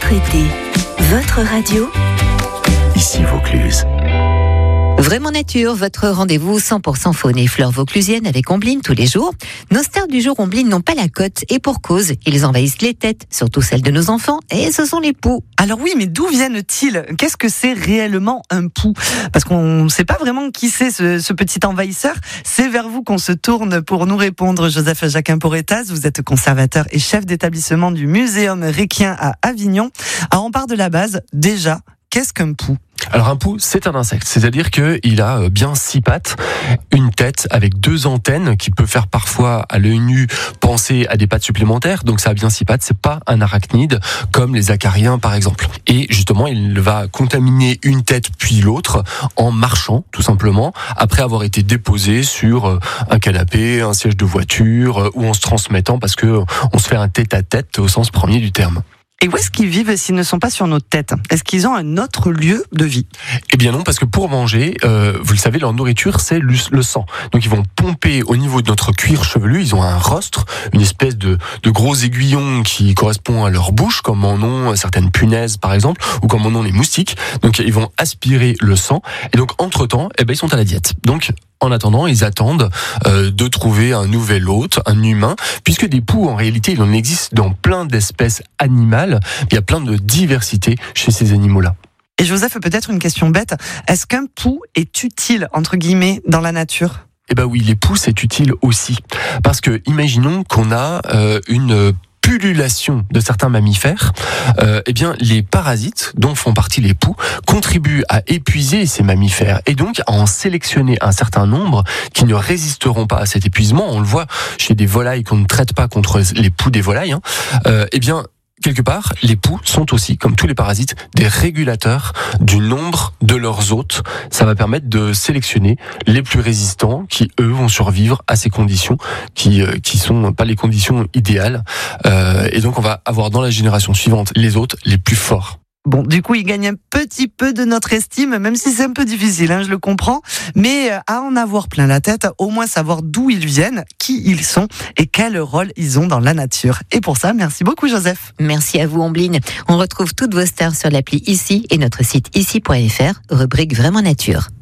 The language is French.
votre été, votre radio, Ici Vaucluse. Vraiment Nature, votre rendez-vous 100% faune et flore vauclusienne avec Ombline tous les jours. Nos stars du jour Ombline n'ont pas la cote et pour cause, ils envahissent les têtes, surtout celles de nos enfants, et ce sont les poux. Alors oui, mais d'où viennent-ils ? Qu'est-ce que c'est réellement un pou ? Parce qu'on ne sait pas vraiment qui c'est ce petit envahisseur. C'est vers vous qu'on se tourne pour nous répondre. Joseph Jacquin-Porretas, vous êtes conservateur et chef d'établissement du Muséum Réquien à Avignon. Alors on part de la base, déjà, qu'est-ce qu'un pou ? Alors un pou, c'est un insecte, c'est-à-dire qu'il a bien 6 pattes, une tête avec 2 antennes qui peut faire parfois à l'œil nu penser à des pattes supplémentaires, donc ça a bien 6 pattes, c'est pas un arachnide comme les acariens par exemple. Et justement, il va contaminer une tête puis l'autre en marchant tout simplement, après avoir été déposé sur un canapé, un siège de voiture ou en se transmettant parce que on se fait un tête-à-tête au sens premier du terme. Et où est-ce qu'ils vivent s'ils ne sont pas sur notre tête ? Est-ce qu'ils ont un autre lieu de vie ? Eh bien non, parce que pour manger, vous le savez, leur nourriture, c'est le sang. Donc ils vont pomper au niveau de notre cuir chevelu, ils ont un rostre, une espèce de gros aiguillon qui correspond à leur bouche, comme en ont certaines punaises par exemple, ou comme en ont les moustiques. Donc ils vont aspirer le sang, et donc entre-temps, ils sont à la diète. Donc en attendant, ils attendent de trouver un nouvel hôte, un humain, puisque des poux, en réalité, il en existe dans plein d'espèces animales. Il y a plein de diversité chez ces animaux-là. Et Joseph, peut-être une question bête. Est-ce qu'un pou est utile, entre guillemets, dans la nature ? Eh ben oui, les poux, c'est utile aussi. Parce que, imaginons qu'on a une pullulation de certains mammifères, eh bien les parasites dont font partie les poux contribuent à épuiser ces mammifères et donc à en sélectionner un certain nombre qui ne résisteront pas à cet épuisement. On le voit chez des volailles qu'on ne traite pas contre les poux des volailles. Eh bien quelque part, les poux sont aussi, comme tous les parasites, des régulateurs du nombre de leurs hôtes. Ça va permettre de sélectionner les plus résistants qui, eux, vont survivre à ces conditions qui sont pas les conditions idéales. Et donc, on va avoir dans la génération suivante les hôtes les plus forts. Bon, du coup, ils gagnent un petit peu de notre estime, même si c'est un peu difficile, je le comprends. Mais à en avoir plein la tête, au moins savoir d'où ils viennent, qui ils sont et quel rôle ils ont dans la nature. Et pour ça, merci beaucoup Joseph. Merci à vous Ombline. On retrouve toutes vos stars sur l'appli Ici et notre site ici.fr, rubrique Vraiment Nature.